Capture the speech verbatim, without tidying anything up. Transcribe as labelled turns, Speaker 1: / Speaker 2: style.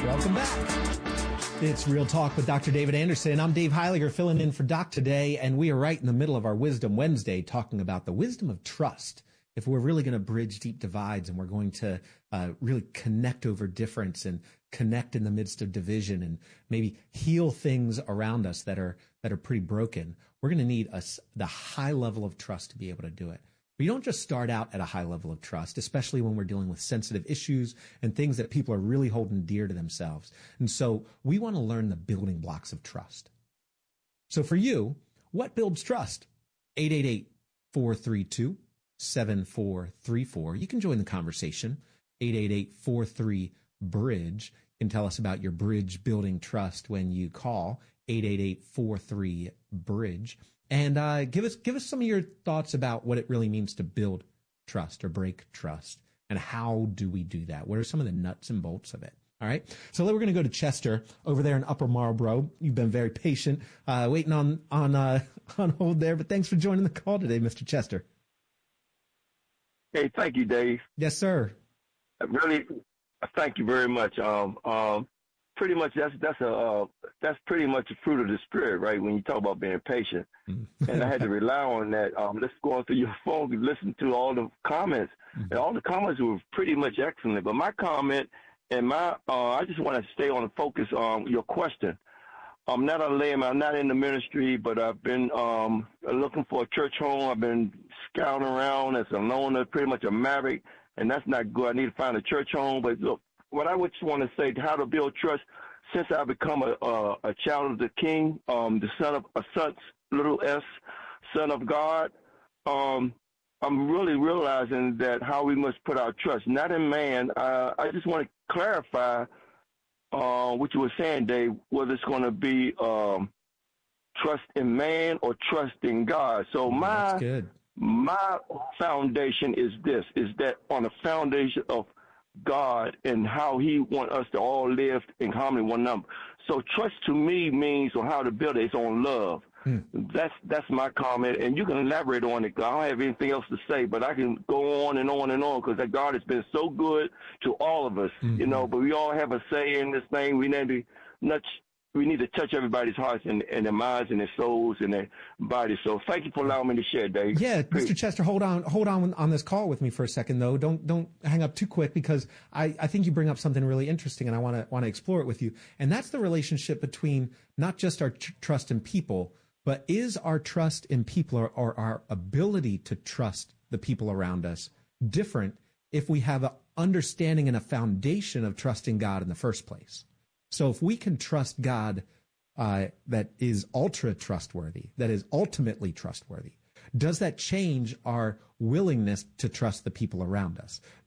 Speaker 1: Welcome back. It's Real Talk with Doctor David Anderson. I'm Dave Heiliger filling in for Doc today, and we are right in the middle of our Wisdom Wednesday talking about the wisdom of trust. If we're really going to bridge deep divides and we're going to uh, really connect over difference and connect in the midst of division and maybe heal things around us that are that are pretty broken, we're going to need a, the high level of trust to be able to do it. But you don't just start out at a high level of trust, especially when we're dealing with sensitive issues and things that people are really holding dear to themselves. And so we want to learn the building blocks of trust. So for you, what builds trust? eight eight eight, four three two, seven four three four. You can join the conversation. eight eight eight, four three, bridge. You can tell us about your bridge building trust when you call eight eight eight, four three, bridge. And uh, give us give us some of your thoughts about what it really means to build trust or break trust, and how do we do that? What are some of the nuts and bolts of it? All right. So we're going to go to Chester over there in Upper Marlboro. You've been very patient, uh, waiting on on uh, on hold there. But thanks for joining the call today, Mister Chester.
Speaker 2: Hey, thank you, Dave.
Speaker 1: Yes, sir.
Speaker 2: I really, thank you very much. Um, um, pretty much that's that's a uh, that's pretty much the fruit of the spirit, right? When you talk about being patient, mm-hmm. and I had to rely on that. Um, let's go on through your phone. We listened to all the comments, mm-hmm. and all the comments were pretty much excellent. But my comment and my, uh, I just want to stay on the focus on your question. I'm not a layman. I'm not in the ministry, but I've been um, looking for a church home. I've been scouting around as a loner, pretty much a maverick, and that's not good. I need to find a church home. But look, what I would just want to say, how to build trust, since I've become a, a, a child of the King, um, the son of a son, little s, son of God, um, I'm really realizing that how we must put our trust, not in man. Uh, I just want to clarify uh, what you were saying, Dave, whether it's going to be um, trust in man or trust in God. So my
Speaker 1: That's good.
Speaker 2: my foundation is this, is that on the foundation of God and how he wants us to all live in harmony with one another. So trust to me means on how to build it. It's on love. Hmm. That's that's my comment, and you can elaborate on it. I don't have anything else to say, but I can go on and on and on because that God has been so good to all of us, mm-hmm. you know. But we all have a say in this thing. We need to not. We need to touch everybody's hearts and, and their minds and their souls and their bodies. So thank you for allowing me to share, Dave.
Speaker 1: Yeah,
Speaker 2: Please.
Speaker 1: Mister Chester, hold on, hold on on this call with me for a second, though. Don't don't hang up too quick, because I, I think you bring up something really interesting, and I want to want to explore it with you. And that's the relationship between not just our tr- trust in people, but is our trust in people or, or our ability to trust the people around us different if we have an understanding and a foundation of trusting God in the first place? So if we can trust God uh, that is ultra trustworthy, that is ultimately trustworthy, does that change our willingness to trust the people around us?